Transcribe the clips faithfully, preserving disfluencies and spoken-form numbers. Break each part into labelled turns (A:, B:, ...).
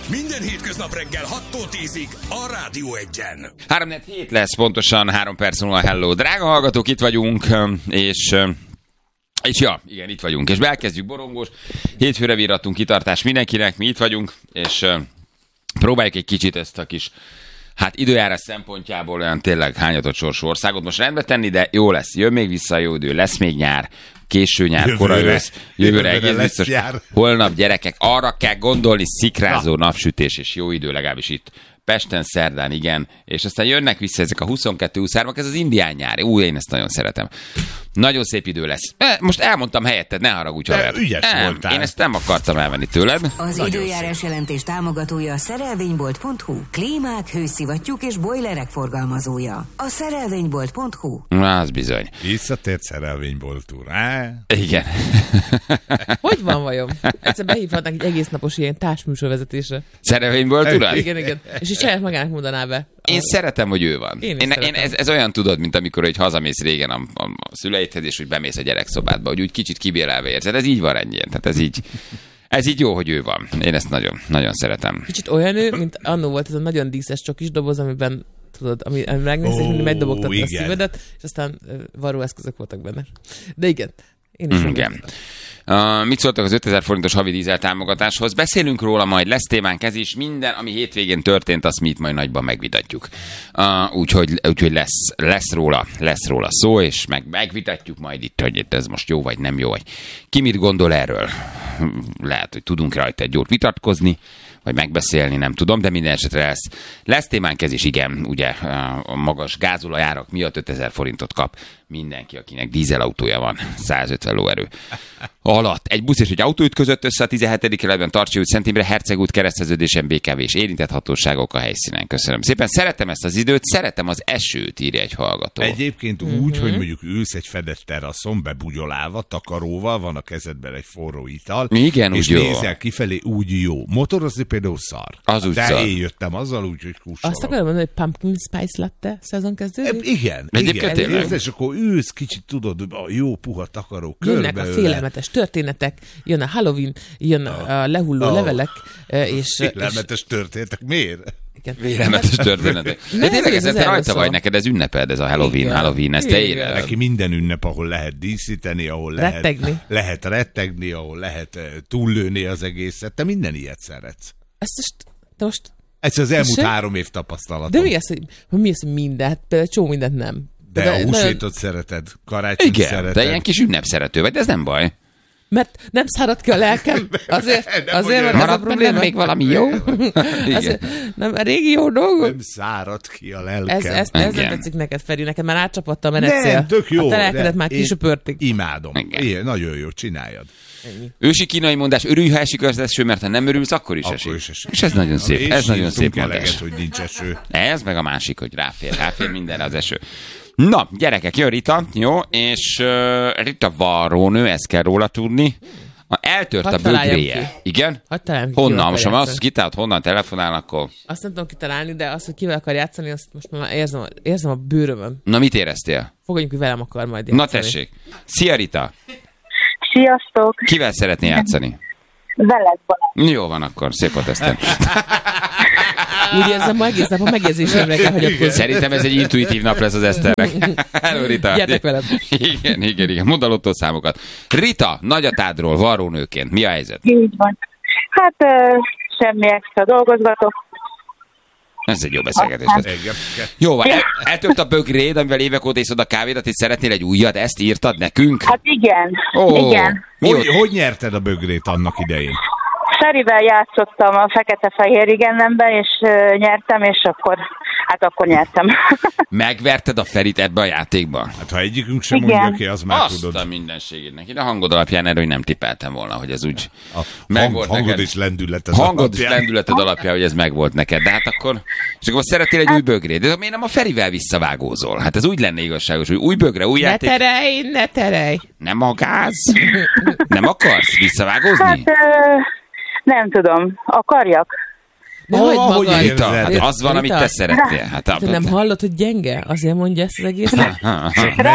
A: Minden hétköznap reggel hattól tízig a Rádió Egyen.
B: három hét lesz, pontosan három perc múlva. Hello, drága hallgatók, itt vagyunk, és... És ja, igen, itt vagyunk, és elkezdjük borongós. Hétfőre virrattunk, kitartás mindenkinek, mi itt vagyunk, és uh, próbáljuk egy kicsit ezt a kis, hát időjárás szempontjából olyan tényleg hányatott sorsú országot most rendbe tenni, de jó lesz, jön még vissza a jó idő, lesz még nyár, késő nyár, kora ősz, jövőre egész biztos. Nyár. Holnap, gyerekek, arra kell gondolni, szikrázó Na. napsütés és jó idő, legalábbis itt Pesten, szerdán, igen, és aztán jönnek vissza ezek a huszonkettő huszonhárom, ez az indián nyár. Ú, én ezt nagyon szeretem. Nagyon szép idő lesz. Most elmondtam helyetted, ne haragudj, haver.
C: Ügyes
B: nem,
C: voltál.
B: Én ezt nem akartam elvenni tőled.
D: Az nagyon időjárás szép. Jelentés támogatója a szerelvénybolt pont hu. Klímák, hőszivattyúk és bojlerek forgalmazója. A szerelvénybolt pont hu.
B: Na, az bizony.
C: Visszatért szerelvénybolt úr, á?
B: Igen.
E: Hogy van vajon? Egyszer behívhatnak egy egész napos ilyen társműsorvezetésre.
B: Szerelvénybolt urat?
E: Igen, igen. És így saját magának mondaná be.
B: Én a... szeretem, hogy ő van.
E: Én,
B: én, én ez, ez olyan tudod, mint amikor egy hazamész régen a, a, a szüleidhez, és úgy bemész a gyerekszobádba, hogy úgy kicsit kibélelve érzed. Ez így van ennyien. Tehát ez így, ez így jó, hogy ő van. Én ezt nagyon, nagyon szeretem.
E: Kicsit olyan ő, mint annó volt ez a nagyon díszes csokis doboz, amiben tudod, ami, ami megnézsz, oh, és mindig megdobogtatta a szívedet, és aztán uh, varróeszközök voltak benne. De igen, én is.
B: Mm, igen. Uh, mit szóltak az ötezer forintos havi dízel támogatáshoz? Beszélünk róla, majd lesz témánk ez is. Minden, ami hétvégén történt, azt mi itt majd nagyban megvitatjuk. Uh, úgyhogy úgyhogy lesz, lesz, róla, lesz róla szó, és meg, megvitatjuk majd itt, hogy ez most jó vagy nem jó. Vagy ki mit gondol erről? Lehet, hogy tudunk rajta egy jót vitatkozni, vagy megbeszélni, nem tudom, de minden esetre lesz. Lesz témánk ez is, igen, ugye a magas gázolajárak miatt ötezer forintot kap mindenki, akinek dízelautója van, százötven lóerő alatt. Egy busz és egy autó ütközött össze a tizenhetedik kerületben, Tartsy út, Szent Imre, Herceg út kereszteződésen, bé ká vé és érintett hatóságok a helyszínen. Köszönöm szépen. Szeretem ezt az időt, szeretem az esőt, írja egy hallgató.
C: Egyébként úgy, mm-hmm. hogy mondjuk ülsz egy fedett teraszon, bebugyolálva, takaróval, van a kezedben egy forró ital,
B: igen,
C: és
B: úgy
C: nézel jó. Kifelé, úgy jó. Motorozni például szar.
B: Az úgy
C: de
B: szar.
C: én jöttem azzal, úgyhogy kussolok.
E: Azt akarom mondani, hogy pumpkin spice latte szezon kezdődik?
C: E, igen, igen. Érted, és akkor ülsz kicsit, tudod, a jó puha takaró körbe.
E: Jönnek a félelmetes történetek, jön a Halloween, jön a, a lehulló oh. levelek, és...
C: Félelmetes történetek, miért?
B: Vélelmetes történetek. De tényleg ez, ez rajta vagy neked, ez ünneped, ez a Halloween, igen. Halloween, ezt te éred.
C: Neki minden ünnep, ahol lehet díszíteni, ahol lehet
E: rettegni,
C: lehet, rettegni ahol lehet túllőni az egészet. Te minden ilyet szeretsz.
E: Ezt most, de most...
C: Ez az elmúlt három év tapasztalatom.
E: De mi az, hogy, hogy mi az, hogy mindent? Például csó mindent nem.
C: De, de a húsvétot nagyon... szereted, karácsonyt
B: igen,
C: szereted.
B: De ilyen kis ünnepszerető vagy, de ez nem baj.
E: Mert nem szárad ki a lelkem, azért, azért van ez a probléma.
B: Még valami jó?
E: azért, nem, a régi jó dolgok.
C: Nem szárad ki a lelkem.
E: Ez, ez, ez nem tetszik neked, Feri, neked már átcsapadt a menetszél.
C: Nem, tök jó.
E: A te lelkedet már kisöpörték.
C: Imádom. Igen, nagyon jó, csináljad.
B: Ennyi. Ősi kínai mondás, örülj, ha esik az eső, mert ha nem örülsz, akkor is
C: akkor
B: esik.
C: Is esik.
B: És ez nagyon szép, és ez nagyon szép mondás.
C: Eleget, hogy nincs eső.
B: Ez meg a másik, hogy ráfér, ráfér mindenre az eső. Na, gyerekek, jön Rita, jó, és uh, Rita varrónő, ezt kell róla tudni. Eltört Hadd a bögréje. Igen? Honnan? Most ha azt kitált, honnan telefonál, akkor...
E: Azt nem tudom kitalálni, de azt, hogy kivel akar játszani, azt most már érzem, érzem a bőrömön.
B: Na, mit éreztél?
E: Fogadjunk, hogy velem akar majd játszani.
B: Na tessék. Szia, Rita.
F: Sziasztok.
B: Kivel szeretnél játszani?
F: Veled, Balázs.
B: Jó van akkor, szép volt ezt.
E: Úgy érzem, ma egész nap a megérzésemre kell hagyatkozni.
B: Szerintem ez egy intuitív nap lesz az Eszternek. Hello, Rita.
E: Gyertek velem.
B: Igen, igen, igen. Mondd a lottó-számokat. Rita, nagyatádról, varrónőként, mi a helyzet?
F: Így van. Hát uh, semmi extra dolgozgatok.
B: Ez egy jó beszélgetés. Jó van, el, eltört a bögréd, amivel évek óta iszod a kávédat, és szeretnél egy újat, ezt írtad nekünk?
F: Hát igen,
B: oh,
F: igen.
C: Hogy, hogy nyerted a bögrét annak idején?
F: Ferivel játszottam a fekete-fehér igennemben, és uh, nyertem, és akkor, hát akkor nyertem.
B: Megverted a Ferit ebbe a játékba?
C: Hát ha egyikünk sem
F: igen.
C: mondja ki, az már
B: azt
C: tudod.
B: Azt a mindenségének. De a hangod alapján erről, hogy nem tippeltem volna, hogy ez úgy
C: a hang, hangod és lendületed
B: hangod
C: alapján.
B: és lendületed alapján, hogy ez megvolt neked. De hát akkor, és akkor szeretnél egy új bögrét. De miért nem a Ferivel visszavágózol? Hát ez úgy lenne igazságos, hogy új bögre, új
E: ne
B: játék.
E: Ne terej, ne terej.
B: Nem a gáz? Nem akarsz visszavágózni?
F: Hát, uh... nem tudom, akarjak.
E: De oh, hogy magad?
B: Rita, hát az van, amit te szeretnél. Hát,
E: te nem hallod, hogy gyenge? Azért mondja ezt az egészet?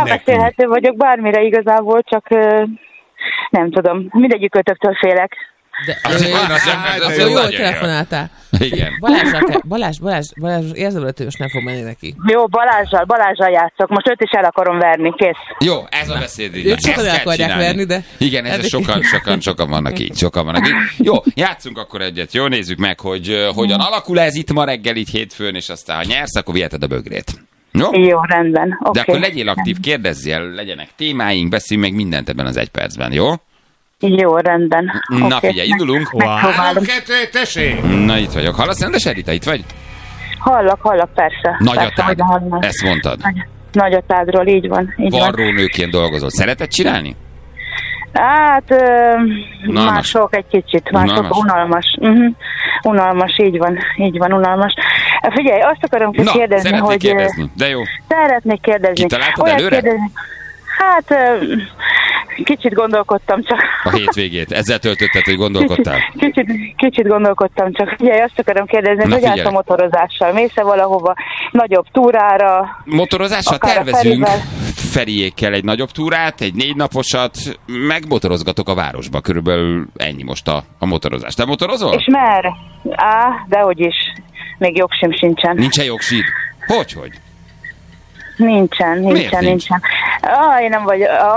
F: Rábeszélhető vagyok bármire igazából, csak nem tudom. Mindegyik ötöktől félek.
E: De
B: Az,
E: ő,
B: az, az,
E: az,
B: az
E: jó,
B: nagyon
E: hogy telefonáltál.
B: Igen.
E: Balázsral kell, Balázs, Balázs, Balázs, érzem, hogy nem fog menni neki.
F: Jó, Balázsral, Balázsral játszok. Most őt is el akarom verni, kész.
B: Jó, ez a beszéd.
E: Ők sokan el akarják verni, de...
B: Igen, ez sokan, sokan, sokan vannak így, sokan vannak így. Jó, játszunk akkor egyet, jó? Nézzük meg, hogy uh, hogyan alakul ez itt ma reggel, így hétfőn, és aztán ha nyersz, akkor viheted a bögrét. Jó?
F: Jó, rendben. Okay.
B: De akkor legyél aktív, kérdezzél, legyenek témáink, beszéljünk meg mindent ebben az egy percben, jó?
F: Jó, rendben.
B: Na
F: Okay.
B: figyelj, indulunk.
C: Három, kettő, tessék!
B: Na itt vagyok. Hallasz rendes, Rita? Itt vagy?
F: Hallak, hallak, persze.
B: Nagyatád.
F: Persze,
B: Ezt mondtad.
F: Nagy, nagyatádról, így van. Így van.
B: Varrónőként dolgozol. Szereted csinálni?
F: Hát, ö, mások egy kicsit, mások
B: Unalmas.
F: unalmas. Uh-huh. Unalmas, így van, így van, unalmas. Figyelj, azt akarom
B: Na,
F: kérdezni,
B: szeretnék
F: hogy...
B: kérdezni, de jó.
F: Szeretnék kérdezni.
B: Kitaláltad
F: Olyat
B: előre?
F: Kérdezni, hát, ö, kicsit gondolkodtam csak.
B: A hétvégét. Ezzel töltötted, hogy gondolkodtál?
F: Kicsit, kicsit, kicsit gondolkodtam csak. Figyelj, azt akarom kérdezni,
B: Na,
F: hogy állsz
B: figyelj.
F: a motorozással? Mész-e valahova nagyobb túrára?
B: Motorozással
F: Akár a
B: tervezünk
F: Ferivel.
B: Feriékkel egy nagyobb túrát, egy négy naposat, megmotorozgatok a városba. Körülbelül ennyi most a, a motorozás. Te motorozol?
F: És merre? Á, dehogy is. Még jogsim sincsen.
B: Nincsen jogsíd? Hogy, hogy?
F: Nincsen,
B: Miért
F: nincsen,
B: nincs?
F: nincsen. Ah, én nem vagyok. Oh.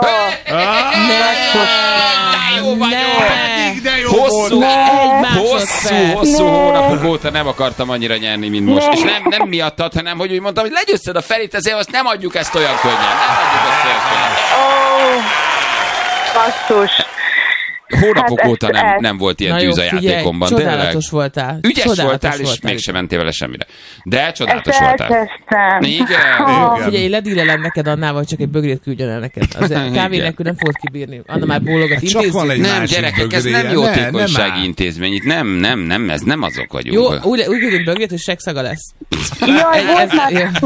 B: De jó vagyok!
C: Pedig de jó
B: Hosszú,
C: volt!
E: Egy
B: hosszú,
E: másodperc.
B: hosszú hónapok óta nem akartam annyira nyerni, mint most. És nem, nem miattad, hanem hogy úgy mondtam, hogy legyőzted a Ferit, ezért azt nem adjuk ezt olyan könnyen. Nem adjuk ezt olyan könnyen.
F: Ó, basszus.
B: Hónapok
F: Hát
B: óta
F: ezt-
B: nem,
F: ezt-
B: nem volt ilyen
E: Na jó,
B: tűz a
E: figyelj,
B: játékomban. Tényleg.
E: csodálatos voltál.
B: Ügyes
E: Csodálatos
B: voltál, és
E: voltál.
B: mégsem mentél vele semmire. De
F: Ezt
B: csodálatos voltál.
F: elkezdtem.
B: Igen.
F: Oh.
E: Figyelj, én ledílelem neked Annával, hogy csak egy bögrét küldjön el neked. Az kávé
B: Igen.
E: nélkül nem fogod kibírni. Anna már bólogat,
C: Csak van
E: intézzük.
C: egy
B: Nem,
C: másik
B: gyerekek, ez
C: bögréje.
B: nem
C: Ne, nem
B: jótékonysági
C: áll.
B: intézmény. Itt nem, nem, nem, ez nem azok vagyunk.
E: Jó, úgy, úgy küldünk bögrét, hogy segszaga lesz.
F: Jaj,
E: Ez-
F: volt
E: ez-
F: már,
E: ja.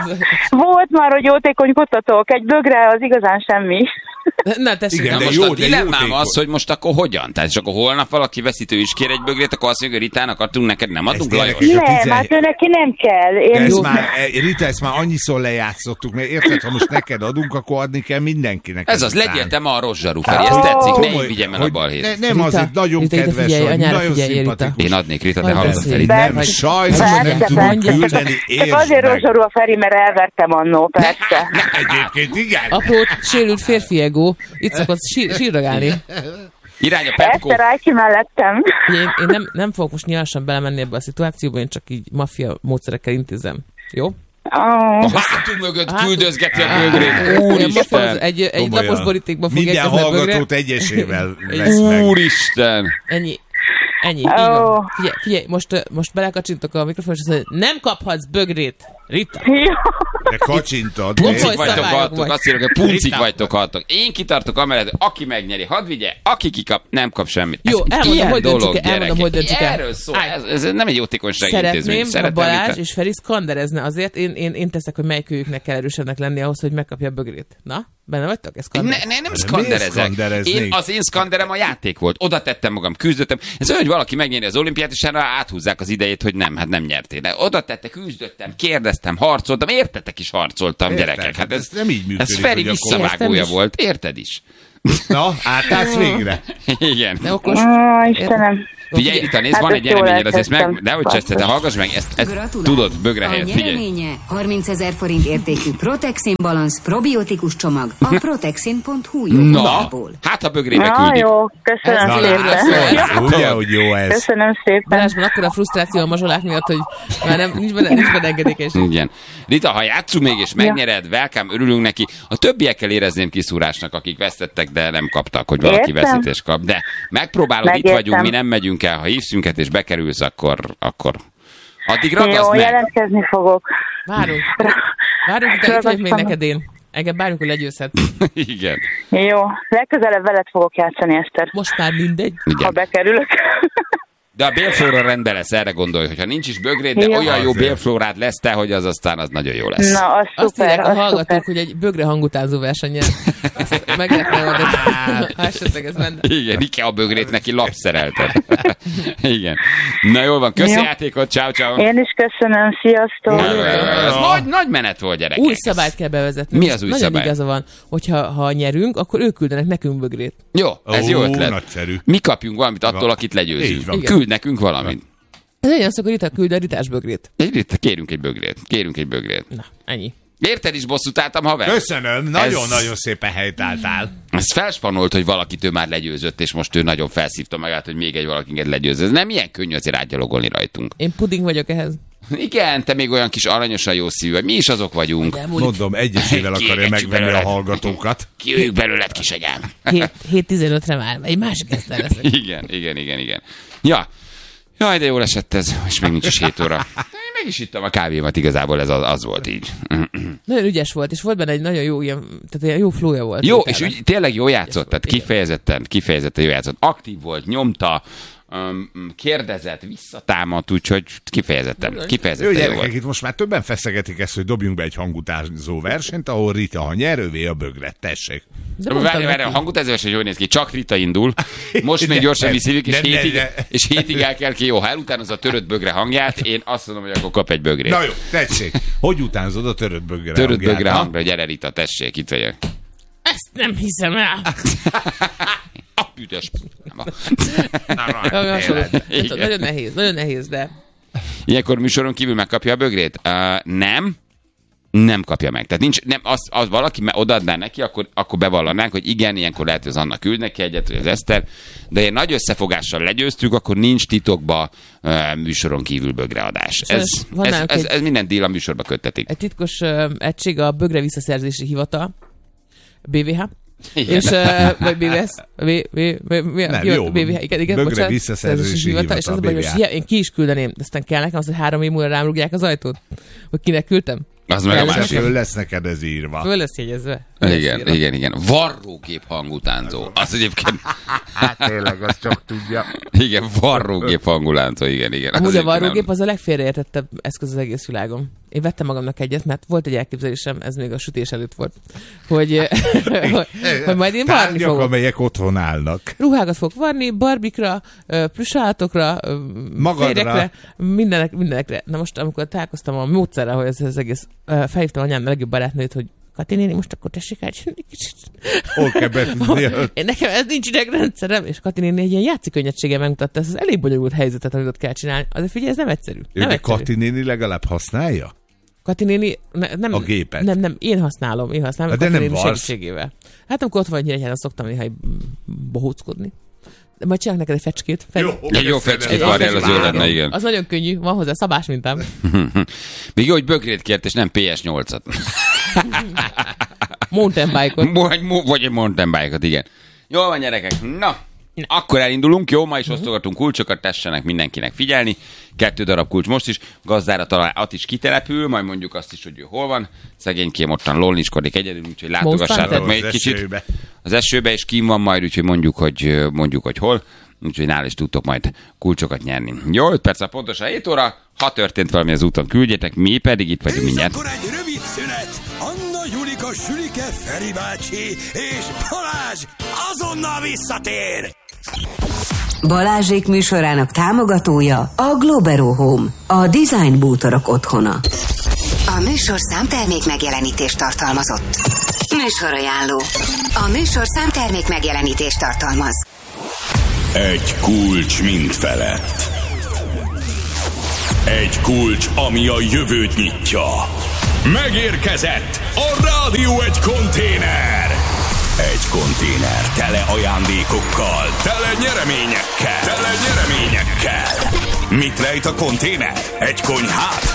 F: volt már, hogy jótékonykodtatok. Egy bögre az igazán semmi.
E: Na, tessék.
C: Igen,
B: Na
C: de
B: most
C: jó,
B: a
C: de
B: dilemmám
C: jótékony.
B: az, hogy most akkor hogyan? Tehát és akkor holnap valaki veszítő is kér egy bögrét, akkor azt mondja, hogy Ritának adtunk, neked nem adunk,
C: Ez
B: Lajos?
C: gyerekek, a
F: Nem,
C: tizen-
F: hát ő neki nem kell. Én...
C: De ezt
E: Jó.
C: már, eh, Rita, ezt már annyiszor lejátszottuk, mert érted, ha most neked adunk, akkor adni kell mindenkinek.
B: Ez az,
C: ezután.
B: legyél te ma a rozsarú, Feri, ez tetszik, ne így vigyem el a
C: hogy
B: balhét.
C: ne, nem
E: Rita,
C: azért, nagyon
E: Rita, ide
C: kedves
E: figyelj,
C: vagy,
E: anyára
C: nagyon
E: figyelj, Rita.
C: szimpatikus.
B: Én adnék, Rita, te
E: Hogy
B: hallod,
E: beszélj?
B: Feri?
C: Nem,
E: Vagy-
C: sajnos
F: Persze,
C: nem
F: persze.
C: tudunk küldeni,
F: Csak
C: értsd
F: azért
C: meg.
F: rozsorú a Feri, mert elvertem annó, persze.
C: Egyébként igen.
E: Apró sérült férfi ego, itt szokott sír, sírragálni.
B: Irány a Pepko.
F: Eszter állj ki mellettem.
E: Én, én nem, nem fogok most nyilvánosan belemenni ebbe a szituációba, én csak így maffia módszerekkel intézem. Jó?
F: Oh.
B: A hátunk mögött
E: Hátunk-
B: küldözgeti a
E: Á,
B: bögrét.
E: ilyen motoroz-
B: Úristen!
E: Egy, egy
C: Komolyan.
E: lapos borítékba fog
C: Minden
E: érkezni a bögre.
C: hallgatót egyesével vesz meg.
B: Úristen!
E: Ennyi. Ennyi. Így
F: Ó.
E: van. Figyelj, figyelj, most, ö, most belekacsintok a mikrofon, és azt mondja, nem kaphatsz bögrét, Rita.
F: Jó.
C: De kacsintad.
E: Puncik
B: Puncik
E: Hogy
B: vagytok,
E: szabályok
B: haltok,
E: vagy?
B: azt írok, hogy puncik
C: Rita.
B: vagytok, haltok. Én kitartok amellett, aki megnyeri, hadd vigye, aki kikap, nem kap semmit.
E: Jó,
B: Ez
E: elmondom,
B: ilyen
E: hogy döntsük
B: dolog,
E: el, elmondom,
B: gyerekek.
E: hogy döntsük el.
B: Erről szól,
E: Állj.
B: ez, ez nem egy jótékonysági intézmény.
E: Szeretném, ha Balázs
B: Rita.
E: és Feri szkanderezne azért, én, én, én teszek, hogy melyikőjüknek kell erősebbnek lenni ahhoz, hogy megkapja a bögrét. Na? Benne vagytok? Ez
B: Ne,
E: szkander.
B: ne, nem
C: De
B: szkanderezek.
C: miért szkandereznék?
B: Én, az én szkanderem a játék volt. Oda tettem magam, küzdöttem. Ez olyan, hogy valaki megnyeri az olimpiát, és erre áthúzzák az idejét, hogy nem, hát nem nyertél. De oda tette, küzdöttem, kérdeztem, harcoltam, értetek is harcoltam,
C: Érted,
B: gyerekek. Hát
C: ez
B: ez,
C: nem így működik,
B: ez Feri
C: hogy akkor-
B: visszavágója
E: Értem is.
B: volt, érted is?
C: Na, átállsz végre.
B: Igen.
E: De okos.
F: Ó, Istenem.
B: Figyelj, Rita, nézd,
F: Hát
B: van
F: ezt
B: egy
F: jól
B: nyereményed, azért ezt meg,
F: elkezdtem.
B: de hogy cseszte, te hallgass meg, ezt, ezt
D: Gratulálok.
B: tudod, bögre
D: A
B: helyett, figyelj.
D: nyereménye harmincezer forint értékű Protexin Balance probiotikus csomag a protexin pont hu
B: Na,
D: jókolapból.
B: hát a bögrébe
F: Na
B: küldik.
F: jó, köszönöm
E: Ez
F: szépen.
E: nagyon
C: Ugye, hogy jó ez.
F: Köszönöm szépen.
E: Balázsban akkor a frusztráció a mazsolák miatt, hogy már nem, nincs benne, nincs benne engedékenység.
B: Igen. Rita, ha játszunk még és megnyered, welcome, örülünk neki. A többiekkel érezném kiszúrásnak, akik vesztettek, de nem kaptak, hogy valaki
F: Értem.
B: veszítést kap. De megpróbálod, itt
F: Megértem.
B: vagyunk, mi nem megyünk el. Ha hívsz minket és bekerülsz, akkor, akkor addig ragaszd
F: Jó,
B: meg.
F: jelentkezni fogok.
E: Várunk. Várunk, de itt vagyok még
F: Ragasztom.
E: neked én. Engem bármikor hogy legyőzhet.
B: Igen.
F: Jó, legközelebb veled fogok játszani, Eszter.
E: Most már mindegy.
F: Ha
B: Igen.
F: bekerülök.
B: De a bélflóra rendben lesz, erre gondolj, hogyha nincs is bögréd, de
F: Jó.
B: olyan jó
C: Azért.
B: bélflórád lesz te, hogy az aztán az nagyon jó lesz.
F: Na, az
E: Azt
F: szuper,
E: írják a
F: az
E: hallgatók,
F: szuper.
E: hogy egy bögre hangutánzó versenyen. Ezt, Meg lehetne oldani. Ha esetleg ez menne.
B: Igen, Ikea bögrét neki lapszerelted. Igen. Na jól van, köszi játékot, ciao ciao.
F: Én is köszönöm, sziasztok.
B: Ez nagy, nagy menet volt, gyerekek.
E: Új szabályt kell bevezetni.
B: Mi az új
E: Nagyon
B: szabály?
E: igaza van, hogyha ha nyerünk, akkor ők küldenek nekünk bögrét.
B: Jó, ez
C: Ó,
B: jó ötlet.
C: nagyszerű.
B: Mi kapjunk valamit attól,
C: Van.
B: akit legyőzünk.
C: Így van.
B: Küld nekünk valamit.
E: Ez legyen az, akkor Rita küld a Ritás bögrét.
B: Egy, kérünk egy bögrét. Kérünk egy bögrét.
E: Na, ennyi.
B: Érted is bosszút álltam, haver?
C: Köszönöm, nagyon-nagyon szépen helytálltál.
B: Ez felspanolt, hogy valakit ő már legyőzött, és most ő nagyon felszívta magát, hogy még egy valakinket legyőz. Ez nem ilyen könnyű azért átgyalogolni rajtunk.
E: Én puding vagyok ehhez.
B: Igen, te még olyan kis aranyosan jó szívű vagy. Mi is azok vagyunk.
C: Mondom, egyesével akarja
B: Kiégetjük
C: megvenni a
B: belőled.
C: hallgatókat.
B: Kijöjjük belőled, kisagyám.
E: hét tizenötre már, egy másik esztel leszek.
B: Igen, igen, igen, igen. Ja, jaj, de jól esett ez, és még nincs is hét óra. Én meg is ittam a kávémat, igazából ez az, az volt így.
E: Nagyon ügyes volt, és volt benne egy nagyon jó ilyen, tehát ilyen jó flója volt.
B: Jó,
E: utána.
B: és úgy, tényleg jó játszott, tehát
E: Igen.
B: kifejezetten, kifejezetten jó játszott. Aktív volt, nyomta, um, kérdezett, visszatámadt, úgyhogy kifejezetten,
C: Jó
B: kifejezetten jó
C: gyerekek,
B: volt.
C: itt most már többen feszegetik ezt, hogy dobjunk be egy hangutánzó versenyt, ahol Rita, ha nyer, övé a bögret. Tessék.
E: De mondtam
B: Várj, várj, a
E: neki.
B: hangutázás, hogy jól néz ki, csak Rita indul, most még
C: Ne,
B: gyorsan
C: ne,
B: visszívjuk, és
C: ne, ne,
B: hétig,
C: ne.
B: és hétig el kell ki, jó, ha elutánozza a törött bögre hangját, én azt mondom, hogy akkor kap egy bögrét.
C: Na jó, tessék. Hogy utánzod a törött bögre
B: Törött
C: hangját,
B: bögre
C: ha?
B: hangra, gyere Rita, tessék, itt vagyok.
E: Ezt nem hiszem el.
B: A büdös.
E: Valami hasonló.
B: Igen.
E: Tehát Nagyon nehéz, nagyon nehéz, de
B: Ilyenkor műsoron kívül megkapja a bögrét? Uh, nem. Nem kapja meg. Tehát nincs, nem, az, az valaki me- odaadná neki, akkor, akkor bevallanánk, hogy igen, ilyenkor lehet, hogy az Anna küld neki egyet, vagy az Eszter, de ilyen nagy összefogással legyőztük, akkor nincs titokba uh, műsoron kívül bögreadás. Ez,
E: van
B: ez,
E: nálunk
B: ez,
E: egy-
B: ez minden díl a műsorba köttetik.
E: egy titkos uh, egység a Bögre Visszaszerzési Hivatal, bé vé há.
B: Igen.
E: És, uh, vagy bé vé es, B, B, B, B,
C: Nem, jó.
E: bé vé há, igen, igen,
C: Bögre
E: bocsánat,
C: Visszaszerzési
E: Szerzési Hivatal, és az a baj, hogy
C: bé vé há.
E: most én ki is küldeném, de aztán kell nekem, az, hogy három év múlva rám rúgják az ajtót, hogy kinek küldtem.
B: Az meg a
E: Ez
B: másik.
E: nekem.
C: Föl lesz neked ez írva.
E: Föl lesz jegyezve. Föl lesz
B: Igen,
E: írva.
B: igen, igen. Varrógép hangutánzó. Az egyébként,
C: Hát tényleg, azt csak tudja.
B: igen, varrógép hangulánzó, igen, igen. Az
E: Amúgy a
B: egyébként
E: varrógép
B: nem-
E: az a legfélreértettebb eszköz az egész világon. Én vettem magamnak egyet, mert volt egy elképzelésem, ez még a sütés előtt volt, hogy, hogy, hogy majd én varni
C: Tárgyak,
E: fogok.
C: amelyek otthon állnak.
E: Ruhákat fogok varni, barbikra, plüssállatokra,
C: Magadra.
E: férjekre, mindenek, mindenekre. Na most, amikor találkoztam a módszerrel, hogy ez az egész, ö, felhívtam anyám legjobb barátnőt, hogy Kati néni, most akkor tessék elcsinálni kicsit.
C: Hol kell betűzni?
E: Én nekem ez nincs idegrendszerem, és Kati néni egy ilyen játszikönnyedséggel megmutatta ezt az elég bonyolult helyzetet, amit ott kell csinálni. Azért figyelj, ez nem egyszerű.
C: Jó,
E: Nem
C: de
E: egyszerű.
C: Kati néni legalább használja?
E: Kati néni, ne, nem,
C: A gépet?
E: Nem, nem, én használom, én használom,
C: De
E: Kati
C: nem
E: néni
C: varsz.
E: segítségével. Hát amikor ott vagy Nyíregyházon, szoktam néha így bohóckodni. De majd csinálok neked egy fecskét. Feri.
B: Egy jó fecskét
E: Egy jó
B: varjál, az jó
E: fecskét.
B: lenne, igen.
E: Az nagyon könnyű, van hozzá szabás mintám.
B: Még jó, hogy bögrét kért, és nem pé es nyolcat.
E: Mountain bike-ot.
B: Vagy, vagy egy mountain bike-ot, igen. Jól van, gyerekek. Na, akkor elindulunk, jó? Ma is osztogatunk kulcsokat, tessenek mindenkinek figyelni. Kettő darab kulcs most is. Gazdára talán at is kitelepül, majd mondjuk azt is, hogy ő hol van. Szegénykém ottan lolniskodik egyedül, úgyhogy látogassátok
E: Monster.
B: meg egy
C: Az
B: kicsit.
C: esőbe.
B: Az esőbe is kín van majd, úgyhogy mondjuk, hogy, mondjuk, hogy hol. Úgyhogy nála is tudtok majd kulcsokat nyerni. Jó, öt perc a pontosan hét óra. Ha történt valami az úton, küldjetek, mi pedig itt vagyunk
A: És
B: mindjárt.
A: akkor egy rövid szünet. Anna, Julika, Sülike, Feri bácsi és Balázs azonnal visszatér.
D: Balázsék műsorának támogatója a Globero Home, a design bútorok otthona.
G: A műsor számtermék megjelenítést tartalmazott. Műsorajánló. A műsor számtermék megjelenítést tartalmaz.
A: Egy kulcs mind felett. Egy kulcs, ami a jövőt nyitja. Megérkezett a Rádió egy konténer. Egy konténer tele ajándékokkal, tele nyereményekkel, tele nyereményekkel. Mit rejt a konténer? Egy konyhát?